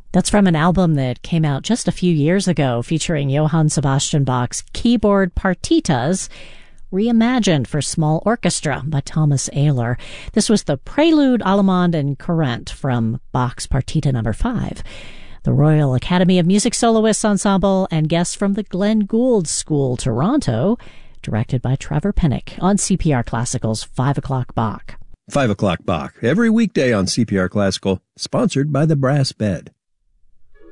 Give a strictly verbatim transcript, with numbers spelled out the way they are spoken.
That's from an album that came out just a few years ago featuring Johann Sebastian Bach's keyboard partitas, reimagined for small orchestra by Thomas Ayler. This was the Prelude, Allemande, and Courante from Bach's Partita Number five. The Royal Academy of Music Soloists Ensemble and guests from the Glenn Gould School, Toronto, directed by Trevor Pennock on C P R Classical's five o'clock Bach. five o'clock Bach, every weekday on C P R Classical, sponsored by the Brass Bed.